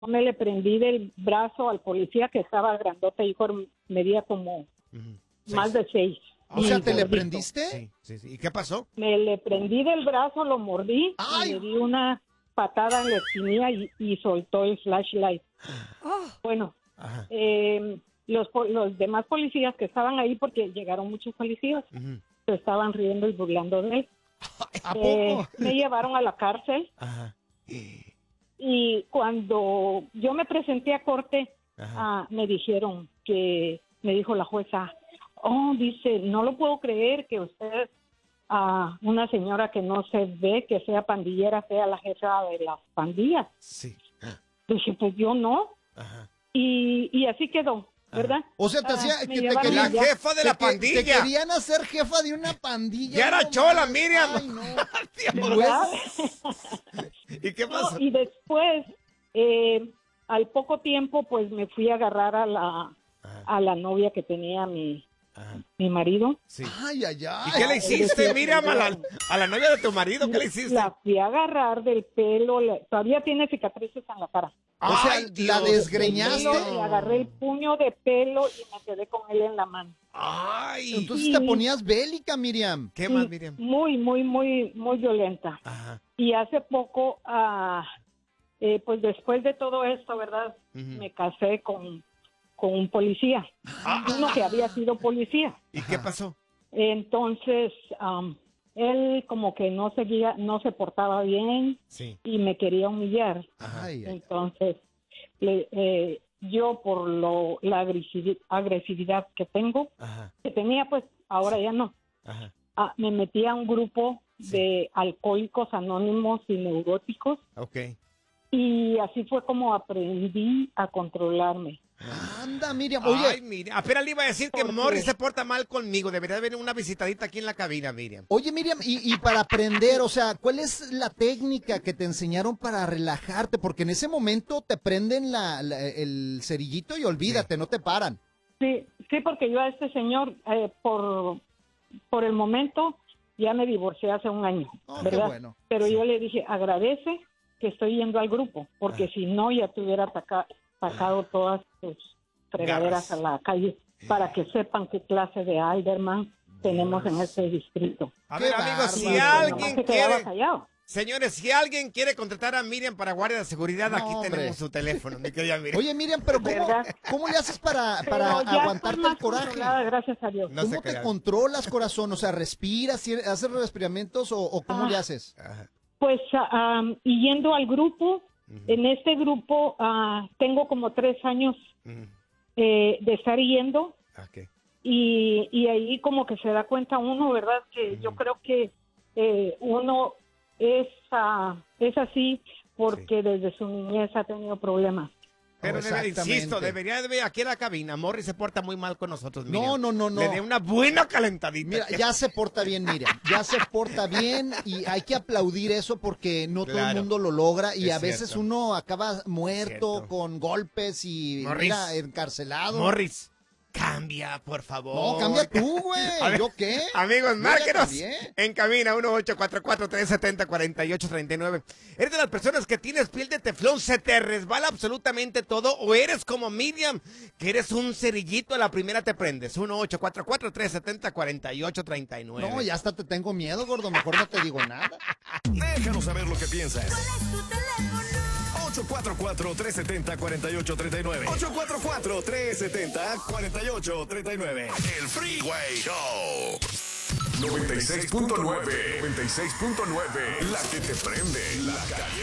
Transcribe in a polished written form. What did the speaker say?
me le prendí del brazo al policía que estaba grandote y medía como más de 6. O sea, ¿te le prendiste? Sí. ¿Y qué pasó? Me le prendí del brazo, lo mordí y le di una patada en la espinilla y soltó el flashlight. Bueno, los demás policías que estaban ahí, porque llegaron muchos policías, se estaban riendo y burlando de él. ¿A poco? Me llevaron a la cárcel. Y cuando yo me presenté a corte, me dijo la jueza, dice, no lo puedo creer que usted, una señora que no se ve que sea pandillera, sea la jefa de las pandillas. Sí. Dije, pues yo no. Y así quedó, ¿verdad? O sea, te hacía que te La querían, jefa de la pandilla. te querían hacer jefa de una pandilla. Ya era chola, Miriam. Ay, no. ¿Verdad? ¿Y qué pasó? Y después, al poco tiempo, pues me fui a agarrar a la novia que tenía mi marido. Sí. Ay. ¿Y qué le hiciste, Miriam, a la novia de tu marido? ¿Qué le hiciste? La fui a agarrar del pelo, todavía tiene cicatrices en la cara. O sea, Ay, la Dios. desgreñaste. Le agarré el puño de pelo y me quedé con él en la mano. Ay. Entonces te ponías bélica, Miriam. ¿Qué más, Miriam? Muy, muy, muy, muy violenta. Y hace poco, pues después de todo esto, ¿verdad? Me casé con un policía, uno que había sido policía. ¿Y qué pasó? Entonces, él como que no se portaba bien y me quería humillar. Entonces, yo por la agresividad que tengo, que tenía, pues ahora ya no, me metí a un grupo de alcohólicos anónimos y neuróticos. Y así fue como aprendí a controlarme. Anda, Miriam. Oye, Ay, Miriam. Apenas le iba a decir que Morris se porta mal conmigo. Debería haber una visitadita aquí en la cabina, Miriam. Oye, Miriam, y para aprender, o sea, ¿cuál es la técnica que te enseñaron para relajarte? Porque en ese momento te prenden el cerillito y olvídate, no te paran. Sí, porque yo a este señor, por el momento, ya me divorcié hace un año, ¿verdad? Qué bueno. Pero yo le dije, agradece que estoy yendo al grupo, porque si no, ya te hubiera sacado todas tus fregaderas a la calle, para que sepan qué clase de alderman tenemos en este distrito. A ver, amigos, si alguien quiere... Señores, si alguien quiere contratar a Miriam para guardia de seguridad, aquí tenemos su teléfono, mi querida Miriam. Oye, Miriam, pero ¿cómo le haces para aguantarte el coraje? Gracias a Dios. ¿Cómo te controlas, corazón? O sea, ¿respiras, haces respiramientos o cómo le haces? Pues y yendo al grupo, en este grupo tengo como 3 años de estar yendo. Y ahí como que se da cuenta uno, ¿verdad? Que yo creo que uno es así porque desde su niñez ha tenido problemas. Pero insisto, debería de aquí en la cabina. Morris se porta muy mal con nosotros, Miriam. No. Le dé una buena calentadita. Mira, ya se porta bien, Miriam. Ya se porta bien y hay que aplaudir eso porque no todo el mundo lo logra y a veces uno acaba muerto con golpes y encarcelado. Morris, cambia, por favor. No, cambia tú, güey. ¿Yo qué? Amigos, márquenos en cabina 1-844-370-4839. ¿Eres de las personas que tienes piel de teflón, se te resbala absolutamente todo? ¿O eres como Miriam, que eres un cerillito, a la primera te prendes? 1-844-370-4839. No, ya hasta te tengo miedo, gordo. Mejor no te digo nada. Déjanos saber lo que piensas. ¿Cuál es tu teléfono? 844-370-4839. 844-370-4839. El Freeway Show. 96.9. 96.9. La que te prende. La calle.